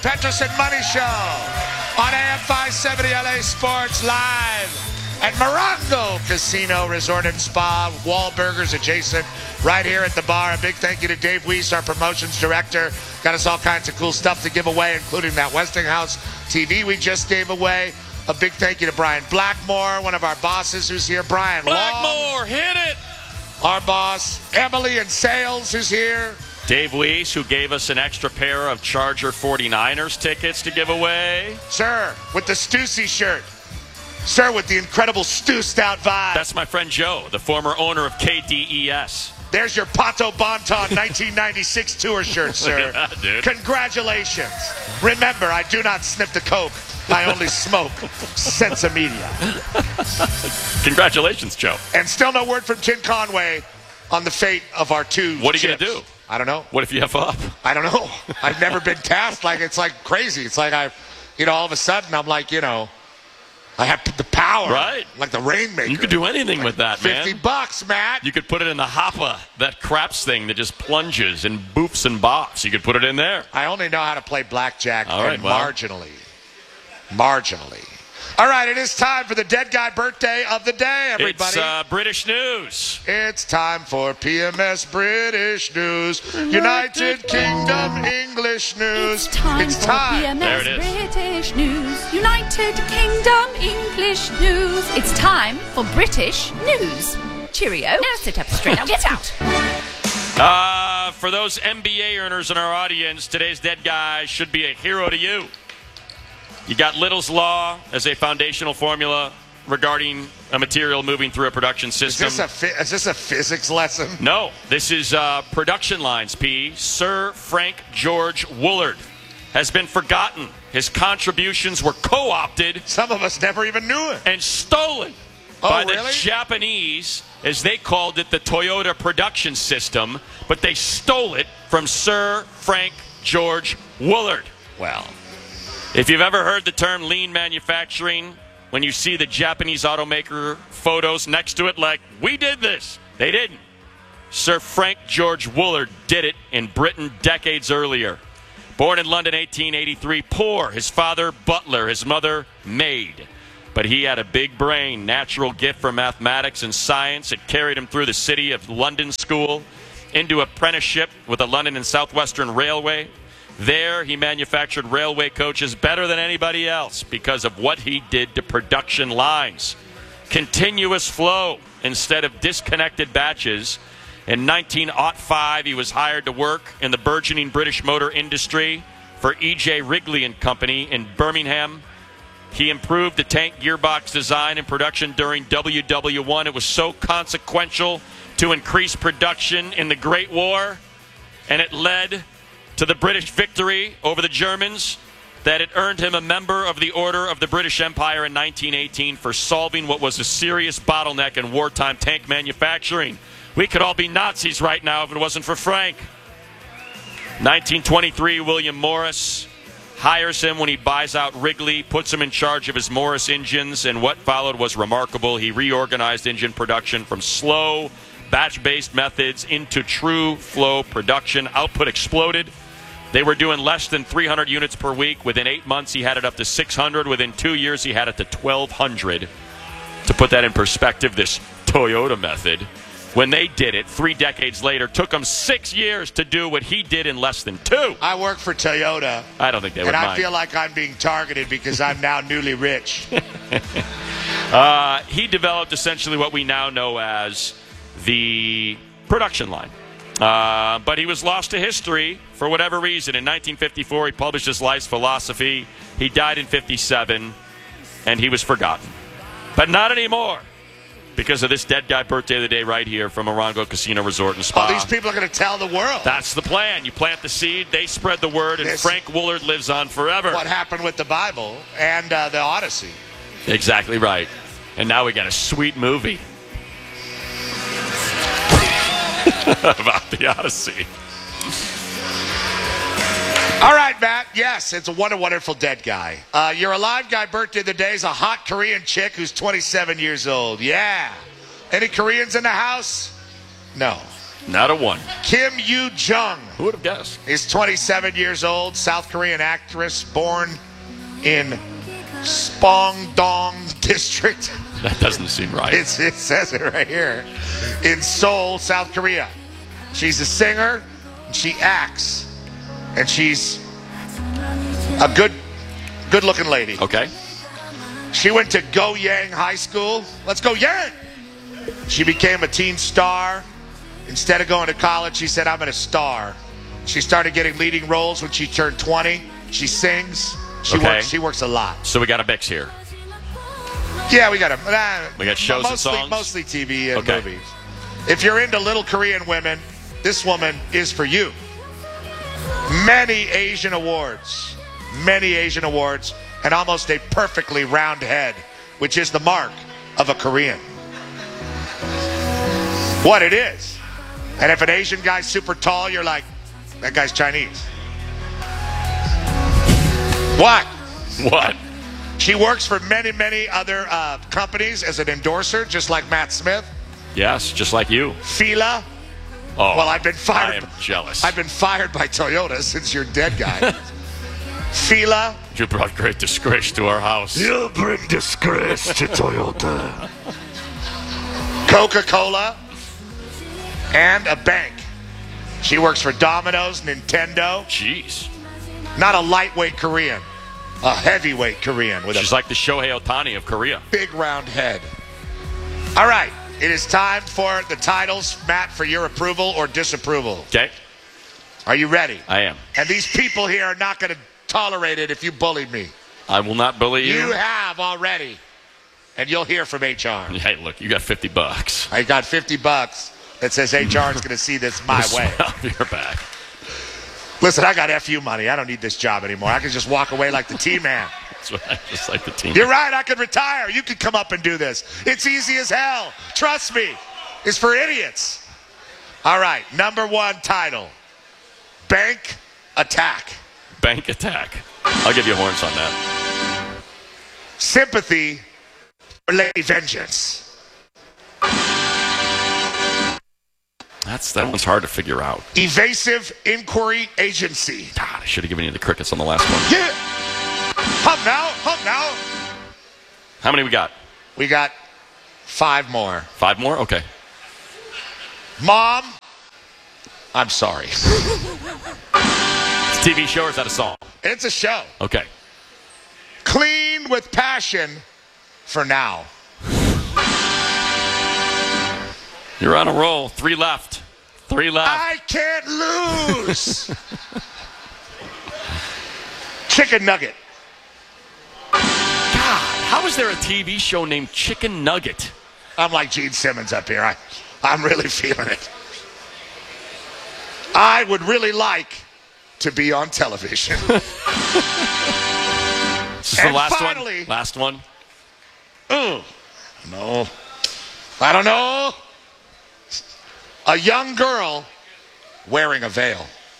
Peterson Money Show on AM 570 LA Sports live at Morongo Casino Resort and Spa. Wahlburgers adjacent right here at the bar. A big thank you to Dave Weiss, our promotions director. Got us all kinds of cool stuff to give away, including that Westinghouse TV we just gave away. A big thank you to Brian Blackmore, one of our bosses who's here. Brian Blackmore, Long, hit it! our boss. Emily in sales who's here. Dave Weiss, who gave us an extra pair of Charger 49ers tickets to give away. Sir, with the Stussy shirt. Sir, with the incredible Stoosed out vibe. That's my friend Joe, the former owner of KDES. There's your Pato Bonton 1996 tour shirt, sir. Yeah, dude. Congratulations. Remember, I do not snip the coke. I only smoke Sensa Media. Congratulations, Joe. And still no word from Tim Conway on the fate of our two What are you chips. going to do? I don't know. What if you F up? I don't know. I've never been tasked. It's like crazy. It's like all of a sudden I'm like, I have the power. Right. Like the Rainmaker. You could do anything with that, man. $50, Matt. You could put it in the hopper, that craps thing that just plunges and boofs and bops. You could put it in there. I only know how to play blackjack All right, and well. marginally. All right, it is time for the dead guy birthday of the day, everybody. It's British news. It's time for PMS British News, United Kingdom English News. It's time for There it PMS is. British News, United Kingdom English News. It's time for British News. Cheerio. Now sit up straight. Now get out. For those MBA earners in our audience, today's dead guy should be a hero to you. You got Little's Law as a foundational formula regarding a material moving through a production system. Is this a physics lesson? No, this is production lines, P. Sir Frank George Woolard has been forgotten. His contributions were co-opted. Some of us never even knew it. And stolen Oh, by really? the Japanese, as they called it, the Toyota production system, but they stole it from Sir Frank George Woolard. Well, If you've ever heard the term lean manufacturing, when you see the Japanese automaker photos next to it like, we did this, they didn't. Sir Frank George Woolard did it in Britain decades earlier. Born in London 1883, poor, his father butler, his mother maid. But he had a big brain, natural gift for mathematics and science. It carried him through the city of London school, into apprenticeship with the London and South Western Railway. There, he manufactured railway coaches better than anybody else because of what he did to production lines. Continuous flow instead of disconnected batches. In 1905, he was hired to work in the burgeoning British motor industry for E.J. Wrigley and Company in Birmingham. He improved the tank gearbox design and production during WW1. It was so consequential to increase production in the Great War, and it led to the British victory over the Germans, that it earned him a member of the Order of the British Empire in 1918 for solving what was a serious bottleneck in wartime tank manufacturing. We could all be Nazis right now if it wasn't for Frank. 1923, William Morris hires him when he buys out Wrigley, puts him in charge of his Morris engines, and what followed was remarkable. He reorganized engine production from slow, batch-based methods into true flow production. Output exploded. They were doing less than 300 units per week. Within 8 months, he had it up to 600. Within 2 years, he had it to 1,200. To put that in perspective, this Toyota method, when they did it 3 decades later, took them 6 years to do what he did in less than 2. I work for Toyota. I don't think they would And mind. I feel like I'm being targeted because I'm now newly rich. He developed essentially what we now know as the production line. But he was lost to history for whatever reason. In 1954, he published his life's philosophy. He died in 57, and he was forgotten. But not anymore, because of this dead guy birthday of the day right here from Morongo Casino Resort and Spa. Oh, these people are going to tell the world. That's the plan. You plant the seed, they spread the word, and This- Frank Woolard lives on forever. What happened with the Bible and the Odyssey. Exactly right. And now we got a sweet movie about the Odyssey. All right, Matt. Yes, it's a wonderful dead guy. Your alive guy birthday of the day is a hot Korean chick who's 27 years old. Yeah. Any Koreans in the house? No. Not a one. Kim Yoo-jung Who would have guessed? is 27 years old, South Korean actress, born in Spongdong District. That doesn't seem right. It says it right here. In Seoul, South Korea. She's a singer, she acts, and she's a good-looking lady. Okay. She went to Goyang High School. Let's go Yang! She became a teen star. Instead of going to college, she said, I'm a star. She started getting leading roles when she turned 20. She sings. She works a lot. So we got a mix here. Yeah, we got We got shows and songs? Mostly TV and movies. If you're into little Korean women, this woman is for you. Many Asian awards, and almost a perfectly round head, which is the mark of a Korean. What it is. And if an Asian guy's super tall, you're like, that guy's Chinese. What? What? She works for many, many other companies as an endorser, just like Matt Smith. Yes, just like you. Fila. Oh, Well, I've been fired. I am jealous. I've been fired by Toyota since you're dead guy. Fila. You brought great disgrace to our house. You bring disgrace to Toyota. Coca-Cola. And a bank. She works for Domino's, Nintendo. Jeez. Not a lightweight Korean. A heavyweight Korean with She's a like the Shohei Ohtani of Korea. big round head. All right. It is time for the titles, Matt, for your approval or disapproval. Okay. Are you ready? I am. And these people here are not going to tolerate it if you bully me. I will not bully you. You have already. And you'll hear from HR. Hey, look, you got $50. I got $50 that says HR is going to see this my way. You're back. Listen, I got FU money. I don't need this job anymore. I can just walk away like the T-Man. That's right. Just like the team. You're right. I could retire. You could come up and do this. It's easy as hell. Trust me. It's for idiots. All right. Number one title. Bank Attack. Bank attack. I'll give you horns on that. Sympathy for Lady Vengeance. That one's hard to figure out. Evasive Inquiry Agency. God, I should have given you the crickets on the last one. Yeah. Hum now. How many we got? We got 5 more. 5 more? Okay. Mom, I'm sorry. It's a TV show or is that a song? It's a show. Okay. Clean with passion for now. You're on a roll. 3 left. 3 left. I can't lose. Chicken Nugget. God, how is there a TV show named Chicken Nugget? I'm like Gene Simmons up here. I'm really feeling it. I would really like to be on television. This is the And last finally- one. Last one. No. I don't know. A young girl wearing a veil.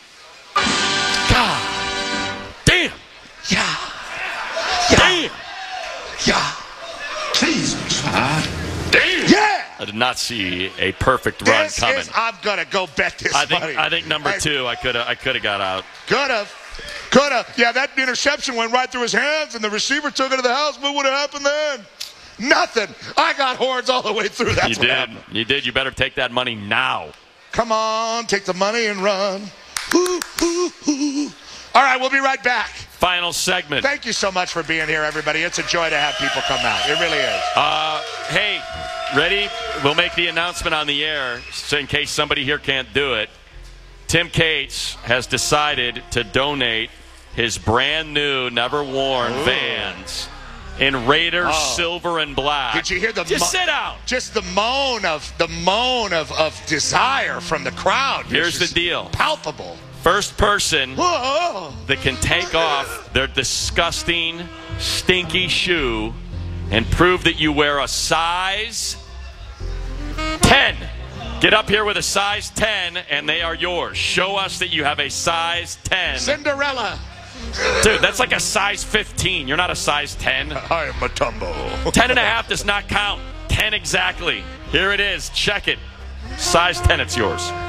God. Damn. Yeah. Damn. Yeah. Jesus. Damn. Yeah. I did not see a perfect run This coming. is, I'm going to go bet this money. I think number 2, I could have got out. Could have. Yeah, that interception went right through his hands, and the receiver took it to the house. What would have happened then? Nothing. I got horns all the way through. That's what happened. You did. You better take that money now. Come on, take the money and run. Ooh, ooh, ooh. All right, we'll be right back. Final segment. Thank you so much for being here, everybody. It's a joy to have people come out. It really is. Hey, ready? We'll make the announcement on the air, so in case somebody here can't do it. Tim Cates has decided to donate his brand new, never worn Vans in Raiders silver and black. Did you hear the Just sit down. Just the moan of desire from the crowd. Here's the deal. Palpable. First person Whoa. that can take off their disgusting, stinky shoe and prove that you wear a size 10. Get up here with a size 10 and they are yours. Show us that you have a size 10. Cinderella. Dude, that's like a size 15. You're not a size 10. I am Matumbo. 10 and a half does not count. 10 exactly. Here it is. Check it. Size 10, it's yours.